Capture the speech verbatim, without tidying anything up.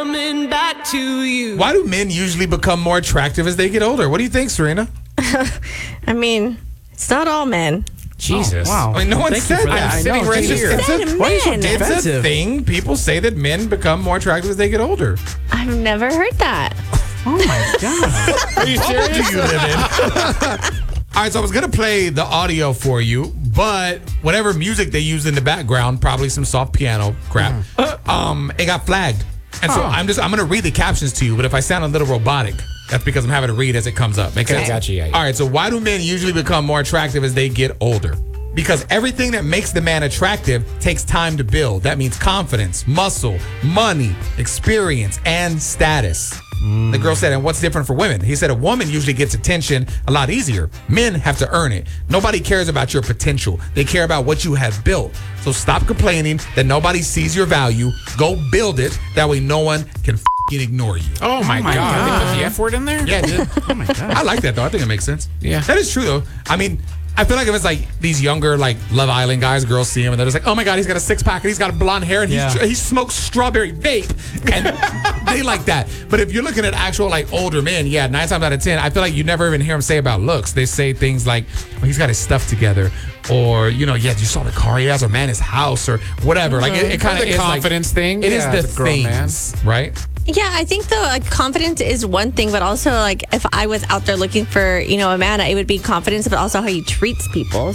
Coming back to you. Why do men usually become more attractive as they get older? What do you think, Serena? I mean, it's not all men. Jesus. Oh, wow. I mean, no one Thank you said for that. that. I'm I sitting know, right Jesus. here. Said It's a, men. it's a Offensive. thing. People say that men become more attractive as they get older. I've never heard that. Oh my God. Are you What serious? do you live in? All right, so I was going to play the audio for you, but whatever music they use in the background, probably some soft piano crap, um, it got flagged. And so I'm just, I'm going to read the captions to you, but if I sound a little robotic, that's because I'm having to read as it comes up. Make sense? Gotcha, yeah, yeah. All right, so why do men usually become more attractive as they get older? Because everything that makes the man attractive takes time to build. That means confidence, muscle, money, experience, and status. The girl said, and what's different for women? He said, a woman usually gets attention a lot easier. Men have to earn it. Nobody cares about your potential. They care about what you have built. So stop complaining that nobody sees your value. Go build it. That way no one can f***ing ignore you. Oh my, my God. God. They put the F word in there? Yeah, dude. Oh my God. I like that, though. I think it makes sense. Yeah. That is true, though. I mean, I feel like if it's like these younger, like Love Island guys, girls see him and they're just like, oh my God, he's got a six pack and he's got blonde hair and Yeah. he's, he smokes strawberry vape. And they like that. But if you're looking at actual like older men, yeah, nine times out of ten, I feel like you never even hear them say about looks. They say things like, well, he's got his stuff together. Or, you know, yeah, you saw the car he has or man, his house or whatever. Like it, it kind of The is confidence like, thing. It Yeah, is as the a grown man. things, right? Yeah, I think though, like confidence is one thing, but also like if I was out there looking for, you know, a man, it would be confidence, but also how he treats people.